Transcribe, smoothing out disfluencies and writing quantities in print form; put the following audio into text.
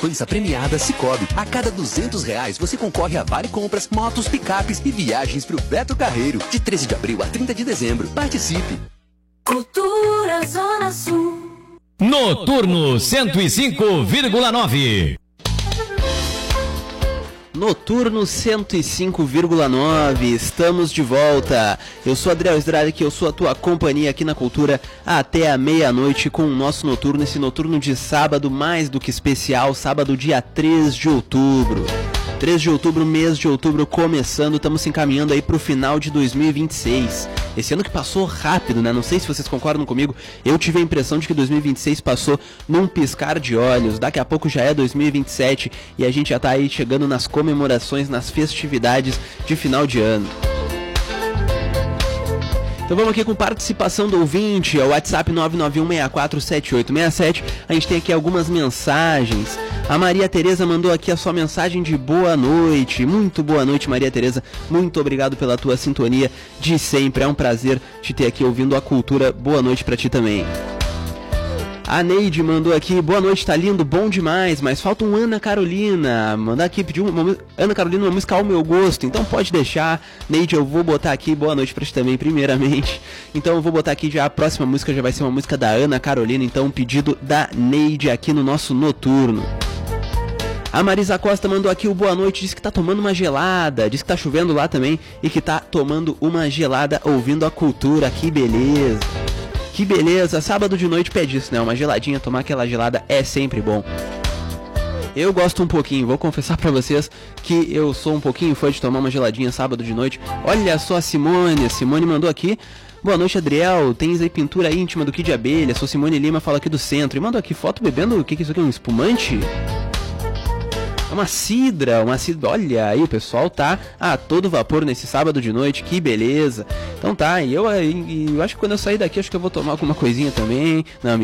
Poupança premiada Sicoob. A cada R$200 você concorre a vale compras, motos, picapes e viagens pro Beto Carreiro. De 13 de abril a 30 de dezembro. Participe. Cultura Zona Sul. Noturno 105,9. Noturno 105,9, estamos de volta. Eu sou Adriel Estrada, eu sou a tua companhia aqui na Cultura até a meia-noite com o nosso noturno, esse noturno de sábado mais do que especial, sábado dia 3 de outubro. 3 de outubro, mês de outubro começando, estamos se encaminhando aí pro final de 2026. Esse ano que passou rápido, né? Não sei se vocês concordam comigo, eu tive a impressão de que 2026 passou num piscar de olhos. Daqui a pouco já é 2027 e a gente já tá aí chegando nas comemorações, nas festividades de final de ano. Então vamos aqui com participação do ouvinte, é o WhatsApp 991647867. A gente tem aqui algumas mensagens. A Maria Tereza mandou aqui a sua mensagem de boa noite. Muito boa noite, Maria Tereza. Muito obrigado pela tua sintonia de sempre. É um prazer te ter aqui ouvindo a Cultura. Boa noite pra ti também. A Neide mandou aqui, boa noite, tá lindo, bom demais, mas falta um Ana Carolina. Mandar aqui, pedir Ana Carolina, uma música ao meu gosto, então pode deixar. Neide, eu vou botar aqui, boa noite pra ti também, primeiramente. Então eu vou botar aqui já, a próxima música já vai ser uma música da Ana Carolina, então um pedido da Neide aqui no nosso Noturno. A Marisa Costa mandou aqui o boa noite, disse que tá tomando uma gelada, disse que tá chovendo lá também e que tá tomando uma gelada ouvindo a Cultura, que beleza. Que beleza, sábado de noite pede isso, né? Uma geladinha, tomar aquela gelada é sempre bom. Eu gosto um pouquinho, vou confessar pra vocês que eu sou um pouquinho fã de tomar uma geladinha sábado de noite. Olha só a Simone mandou aqui. Boa noite, Adriel, tens aí pintura íntima do Kid de Abelha, sou Simone Lima, fala aqui do centro. E mandou aqui foto bebendo, o que é isso aqui, um espumante? É uma cidra, olha aí, o pessoal tá a todo vapor nesse sábado de noite, que beleza. Então tá, e eu acho que quando eu sair daqui, acho que eu vou tomar alguma coisinha também. Não,